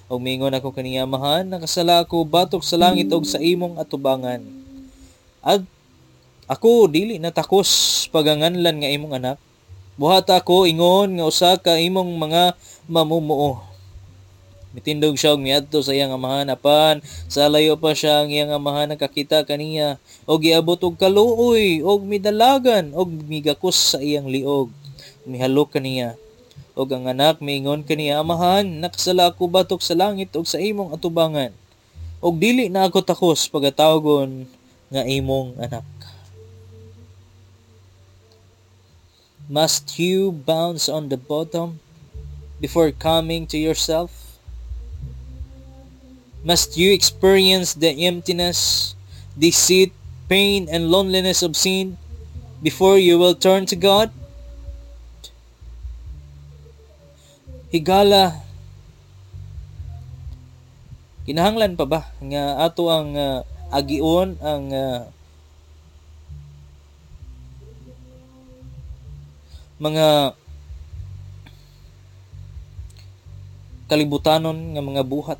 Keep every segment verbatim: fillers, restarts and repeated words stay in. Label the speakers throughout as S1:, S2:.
S1: Og mingon ako kaniya, amahan, nakasala ako batok sa langit og sa imong atubangan. At ako dili natakos paganganlan nga imong anak. Buhat ako ingon nga usa ka imong mga mamumuo. Mitindog siya og miadto sa iyang amahan, apan sa layo pa siya ang iyang amahan nakakita kaniya og giabot og kaluoy og midalagan og migakos sa iyang liog. Mihalok kaniya. Og ang anak miingon kaniya, amahan, nakasala ako batok sa langit og sa imong atubangan. Og dili na ako takos pagatawgon nga imong anak. Must you bounce on the bottom before coming to yourself? Must you experience the emptiness, deceit, pain, and loneliness of sin before you will turn to God? Higala, kinahanglan pa ba nga ato ang uh, agion ang uh, mga kalibutanon nga mga buhat,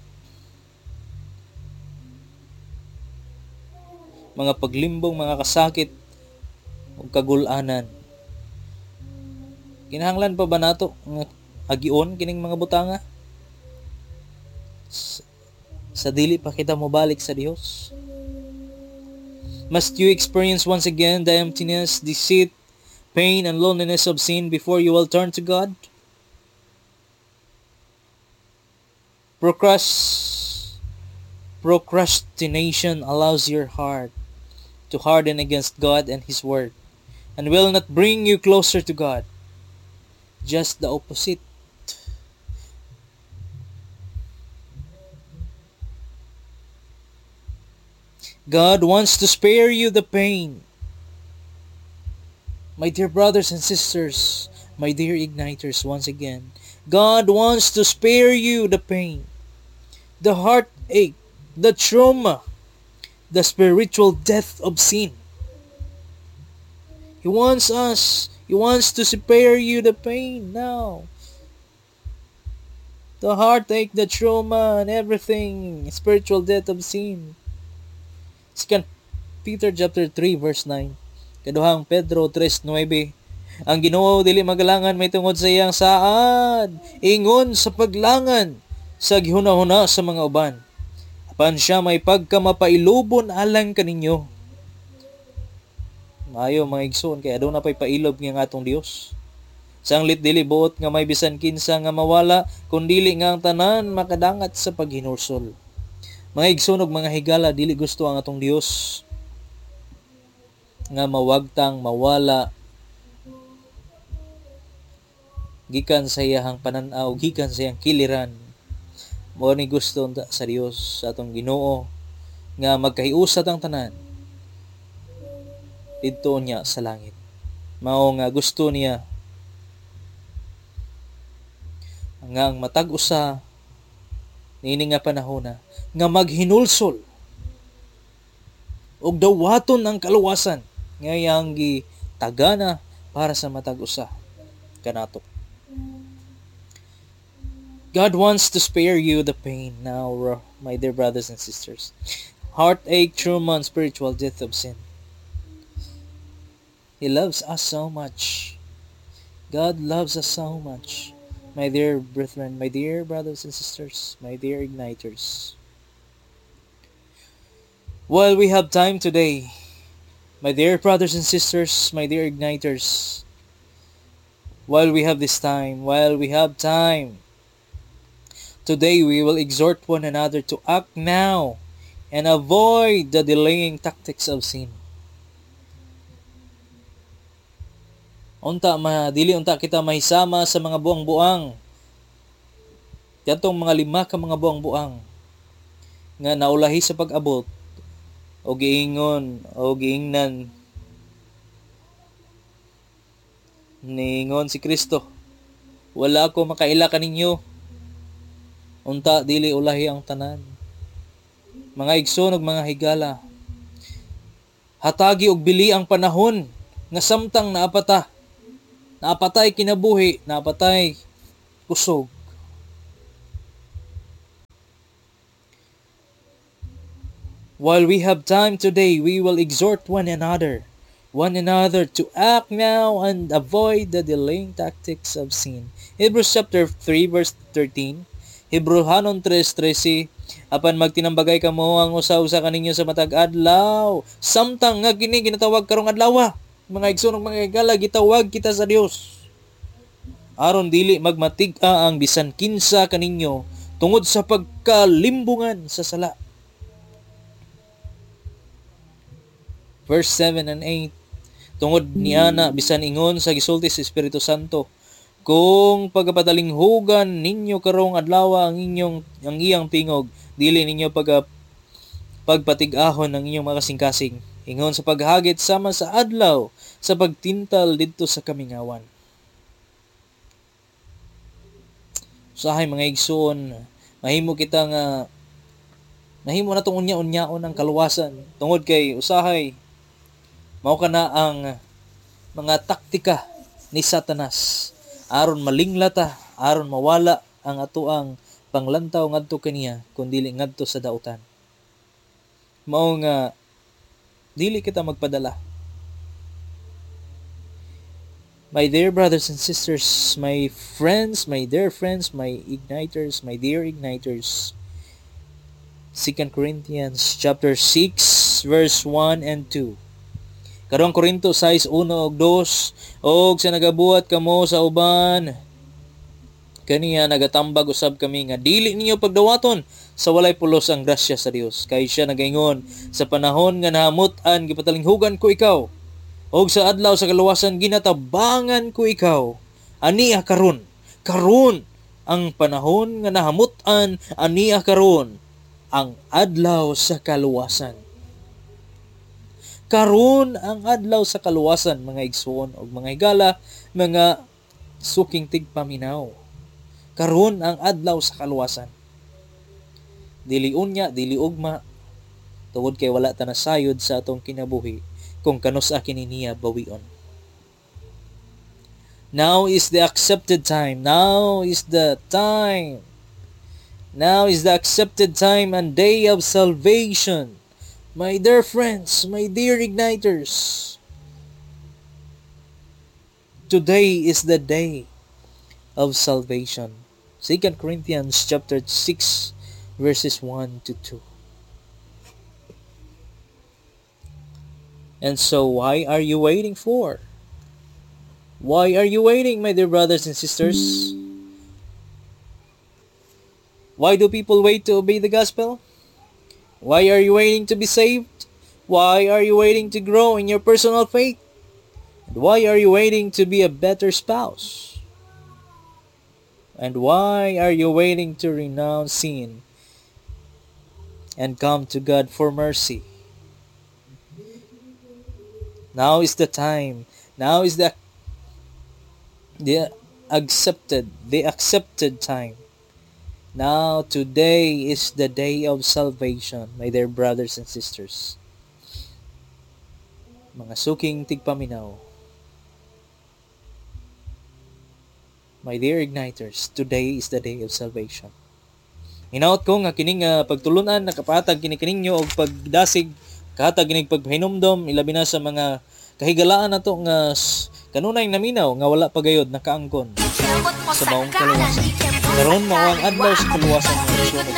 S1: mga paglimbong, mga kasakit ug kagul-anan. Kinahanglan pa ba nato nga agion kining mga butanga sa dili pa kita mobalik sa Dios? Must you experience once again the emptiness, deceit, pain, and loneliness of sin before you will turn to God? Procrast- procrastination allows your heart to harden against God and His Word and will not bring you closer to God. Just the opposite. God wants to spare you the pain. My dear brothers and sisters, my dear igniters, once again, God wants to spare you the pain, the heartache, the trauma, the spiritual death of sin. He wants us, He wants to spare you the pain now. The heartache, the trauma, and everything, spiritual death of sin. Second Peter chapter three verse nine. Kaduhang Pedro three nine. Ang Ginoo dili magalangan may tungod sa iyang saad, ingon sa paglangan sa gihuna-huna sa mga uban. Apan siya may pagkamapailubon alang kaninyo. Maayo mga igsoon kay aduna pay pailob nga atong Dios. Sanglit dili buot nga may bisan kinsa nga mawala, kundili nga ang tanan makadangat sa paghinursol. Mga igsoon ug mga higala, dili gusto ang atong Dios nga mawagtang mawala gikan sa iyang panan-aw, gikan sa iyang kiliran. Mao ni gusto unta sa Dios, sa atong Ginoo, nga magkahiusat ang tanan didto niya sa langit. Mao nga gusto niya nga ang matag usa niini nga panahona nga maghinulsol og dawaton ang kaluwasan nga iyang gitagana para sa matag usa kanato. God wants to spare you the pain now, my dear brothers and sisters. Heartache, trauma, and spiritual death of sin. He loves us so much. God loves us so much. My dear brethren, my dear brothers and sisters, my dear igniters. While we have time today, my dear brothers and sisters, my dear igniters, while we have this time, while we have time, today we will exhort one another to act now and avoid the delaying tactics of sin. Unta ma dili unta kita mahisama sa mga buang-buang. Katong mga lima ka mga buang-buang nga naulahi sa pag-abot o giingon o giingnan niingon si Kristo, wala ko makaila kaninyo. Unta dili ulahi ang tanan. Mga igsoon ug mga higala, hatagi og bili ang panahon nga samtang naapata, naapatay kinabuhi, naapatay kusog. While we have time today, we will exhort one another, one another to act now and avoid the delaying tactics of sin. Hebrews chapter three verse thirteen. Hebrehanon three thirteen. Apan magtinambagay kamo ang usa-usa kaninyo sa matag adlaw, samtang nga kini ginatawag karong adlaw. Mga igsoon mga higala, gitawag kita sa Dios aron dili magmatig-a ang bisan kinsa kaninyo tungod sa pagkalimbungan sa sala. Verse seven and eight. Tungod niana bisan ingon sa gisulti sa Espiritu Santo, kung pagpatalinghugan ninyo karong adlaw ang inyong ang iyang tingog, dili ninyo pag pagpatig-ahon ang inyong mga kasing-kasing. Ingon sa paghagit sama sa adlaw sa pagtintal didto sa kamingawan. Usahay mga igsoon, mahimo kita nga mahimo na tong unya-unyaon ang kaluwasan tungod kay usahay mao kana ang mga taktika ni Satanas aron malinglata, aron mawala ang atoang panglantaw ngadto kaniya kun dili ngadto sa dautan. Mao nga dili kita magpadala. My dear brothers and sisters, my friends, my dear friends, my igniters, my dear igniters. Second Corinthians chapter six verse one and two. Karong Korinto six one og two, og sa nagabuhat kamo sa uban kaniya nagatambag usab kami nga dili ninyo pagdawaton sa walay pulos ang grasya sa Dios. Kay siya nagaingon, sa panahon nga nahamut-an gipatalinghugan ko ikaw, og sa adlaw sa kaluwasan ginatabangan ko ikaw. Aniya karon, karon ang panahon nga nahamut-an, aniya karon ang adlaw sa kaluwasan. Karon ang adlaw sa kaluwasan, mga igsoon og mga higala, mga suking tigpaminaw. Karon ang adlaw sa kaluwasan. Dili unya, dili ugma, tungod kay wala ta nasayod sa atong kinabuhi kung kanus-a kini niya bawion. Now is the accepted time. Now is the time. Now is the accepted time and day of salvation. My dear friends, my dear igniters, today is the day of salvation. Second Corinthians chapter six verses one to two. And so why are you waiting for? Why are you waiting, my dear brothers and sisters? Why do people wait to obey the gospel? Why are you waiting to be saved? Why are you waiting to grow in your personal faith? And why are you waiting to be a better spouse? And why are you waiting to renounce sin and come to God for mercy? Now is the time. Now is the the accepted, the accepted time. Now, today is the day of salvation, my dear brothers and sisters. Mga suking tigpaminaw. My dear igniters, today is the day of salvation. Hinaot ko nga kining uh, pagtulunan nakapatag kini kaninyo og pagdasig kahatag kining pagpahinumdom ilabi na sa mga kahigalaan nato nga kanunay naminaw nga wala pagayod nakaangkon sa maong kaluwasan. Karon mao ang adlaw sa kaluwasan nga sunod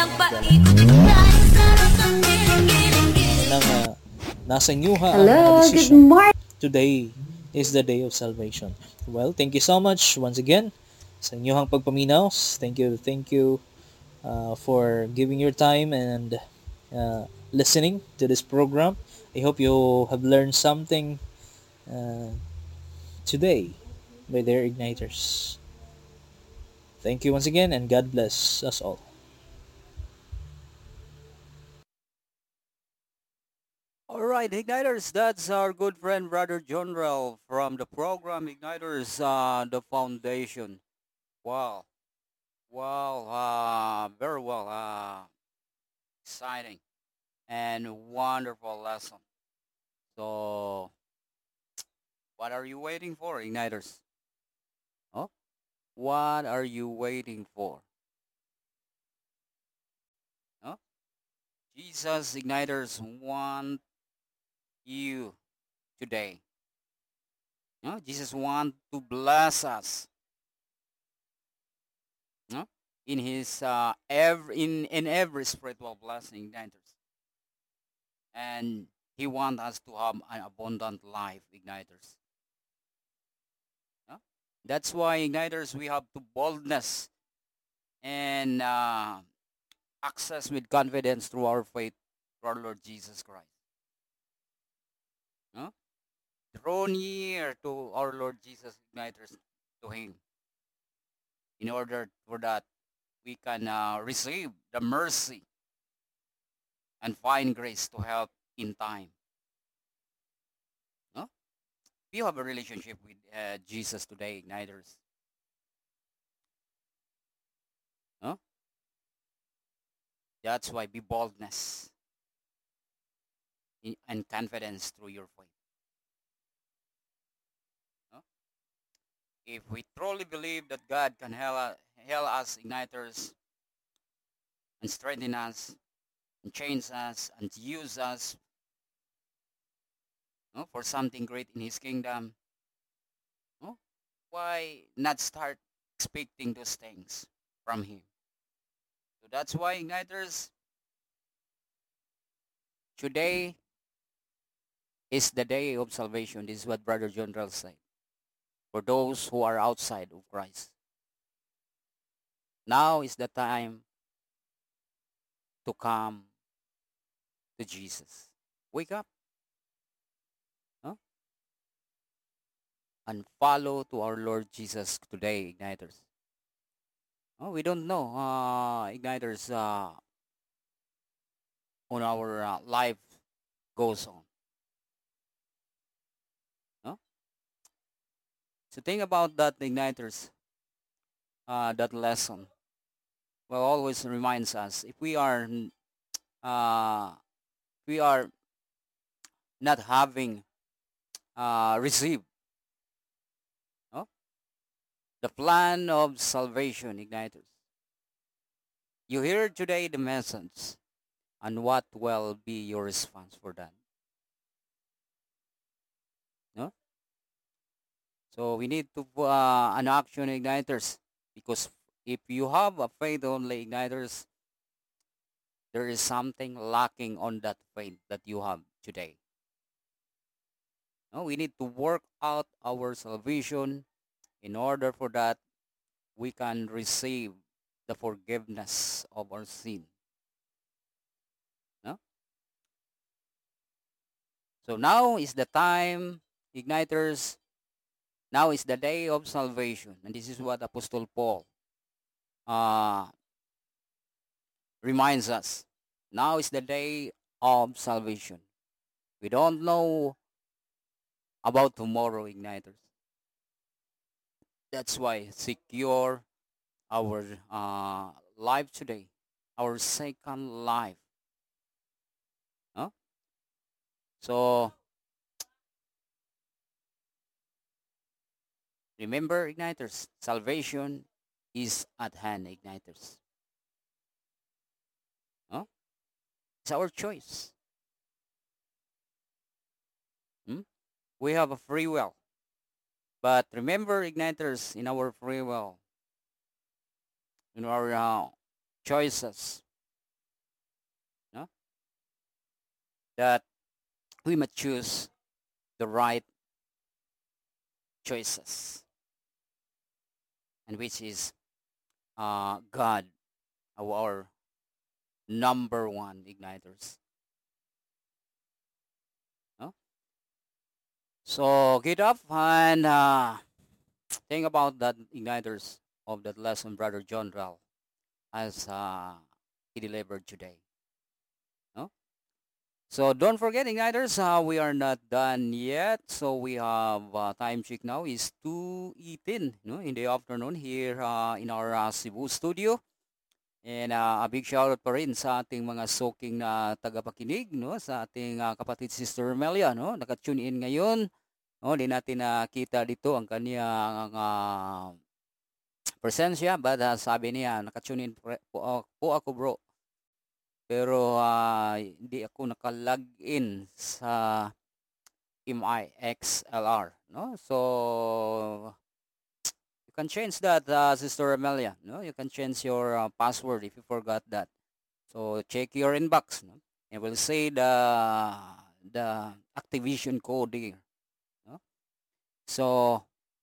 S1: nang uh, nasa inyuha ang mga desisyon. Today is the day of salvation. Well, thank you so much once again sa inyong pagpaminaw. Thank you, thank you uh, for giving your time and uh, listening to this program. I hope you have learned something uh, today by their igniters. Thank you once again, and God bless us all.
S2: All right, Igniters, that's our good friend, Brother John Ralph from the program Igniters, uh, the Foundation. Wow. Wow. Uh, very well. Uh, exciting and wonderful lesson. So, what are you waiting for, Igniters? Oh, what are you waiting for? Oh, Jesus Igniters want you today. No? Jesus want to bless us. No? In his uh, every in, in every spiritual blessing, Igniters. And he want us to have an abundant life, Igniters. No? That's why, Igniters, we have to boldness and uh, access with confidence through our faith to our Lord Jesus Christ. No? Draw near to our Lord Jesus, Igniters, to him, in order for that we can uh, receive the mercy and find grace to help in time. No? If you have a relationship with uh, Jesus today, Igniters, no? That's why be boldness in- and confidence through your faith. No? If we truly believe that God can help, uh, help us, Igniters, and strengthen us, and change us, and use us, no, for something great in His kingdom, no? Why not start expecting those things from Him? So that's why, Igniters, today is the day of salvation. This is what Brother John Rell said. For those who are outside of Christ, now is the time to come to Jesus. Wake up, no? And follow to our Lord Jesus today, Igniters. Oh, we don't know, uh, Igniters, uh, on our uh, life goes on. No? So think about that, Igniters, uh, that lesson. Well, always reminds us if we are n- uh, we are not having uh, received, no, the plan of salvation, Igniters. You hear today the message, and what will be your response for that? No? So we need to put uh, an action, Igniters, because if you have a faith only, Igniters, there is something lacking on that faith that you have today. No, we need to work out our salvation in order for that we can receive the forgiveness of our sin. No? So now is the time, Igniters, now is the day of salvation. And this is what Apostle Paul uh, reminds us. Now is the day of salvation. We don't know about tomorrow, Igniters. That's why secure our uh, life today, our second life. No? So remember, Igniters, salvation is at hand, Igniters. No? It's our choice. Hmm? We have a free will. But remember, Igniters, in our free will, in our uh, choices, no? That we must choose the right choices, and which is uh, God, our number one, Igniters. No? So get up and uh, think about that, Igniters, of that lesson Brother John Rell as uh, he delivered today. No? So don't forget, Igniters, uh, we are not done yet. So we have uh, time check now is two eighteen, no, in the afternoon here uh, in our uh, Cebu studio. And uh, a big shoutout pa rin sa ating mga soking na tagapakinig, no, sa ating uh, kapatid Sister Melia, no, naka-tune in ngayon. No, di natin nakita dito ang kaniyang uh, presensya, but uh, sabi niya, naka-tune in po, po ako bro. Pero ah, hindi ako naka-login sa M I X L R, no? So you can change that, uh, Sister Amelia, no? You can change your uh, password if you forgot that. So check your inbox, no? And we'll say the the activation code here, no? So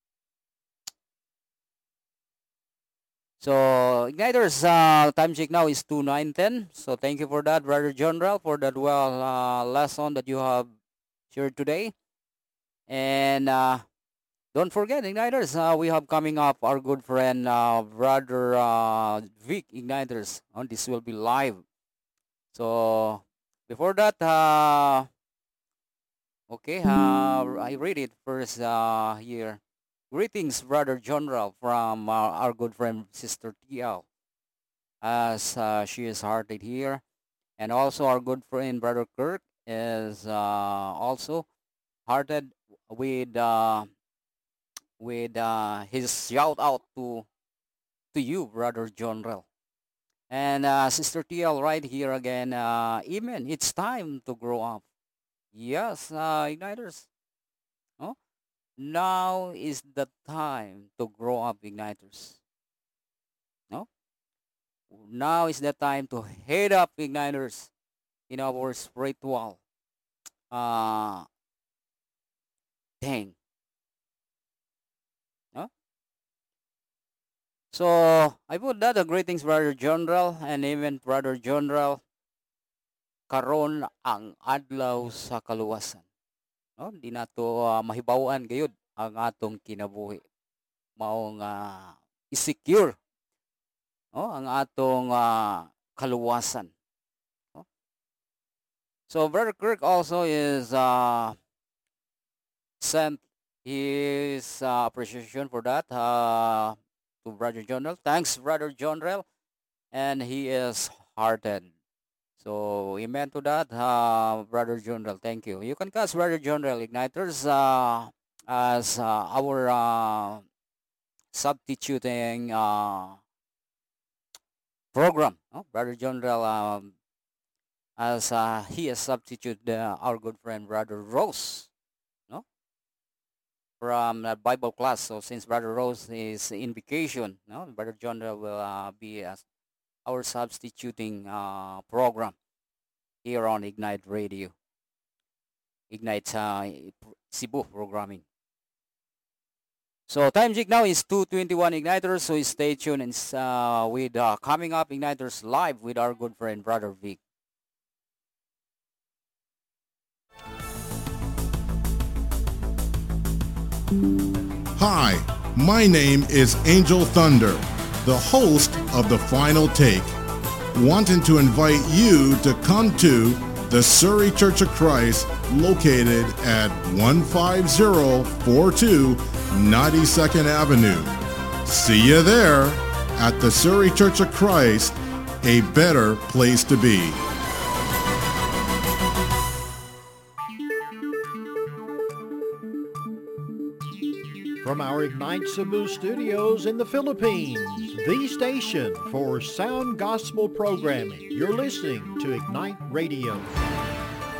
S2: so Igniters, uh, time check now is two nine ten. So thank you for that, Brother General, for that well uh, lesson that you have shared today. And uh, don't forget, Igniters, uh, we have coming up our good friend, uh, Brother uh, Vic Igniters. Uh, this will be live. So before that, uh, okay, uh, I read it first uh, here. Greetings, Brother General, from uh, our good friend, Sister T L, as uh, she is hearted here. And also our good friend, Brother Kirk, is uh, also hearted with uh, with uh, his shout out to to you, Brother General. And uh, Sister T L right here again. Uh, amen. It's time to grow up. Yes, uh, Igniters. Oh, now is the time to grow up, Igniters. No? Now is the time to head up, Igniters, in our spiritual uh, thing. No? So, I put that, a greetings, Brother General, and even Brother General, karon ang adlaw sa kaluwasan. No? Di na to uh, mahibawan gayud ang atong kinabuhi. Maong uh, i-secure, no? Ang atong uh, kaluwasan. No? So Brother Kirk also is uh, sent his uh, appreciation for that uh, to Brother General. Thanks, Brother General, and he is hearted. So amen to that, uh, Brother General. Thank you. You can cast Brother General Igniters uh, as uh, our uh, substituting uh, program. No? Brother General, um, as uh, he has substituted uh, our good friend Brother Rose, no, from uh, Bible class. So since Brother Rose is in vacation, no, Brother General will uh, be as our substituting uh, program here on Ignite Radio, Ignite uh, Cebu programming. So time check now is two twenty-one Igniters, so stay tuned and uh, with uh, coming up Igniters live with our good friend Brother Vic.
S3: Hi, my name is Angel Thunder, the host of The Final Take, wanting to invite you to come to the Surrey Church of Christ, located at one five zero four two ninety-second Avenue. See you there at the Surrey Church of Christ, a better place to be.
S4: From our Ignite Cebu studios in the Philippines, the station for sound gospel programming, you're listening to Ignite Radio.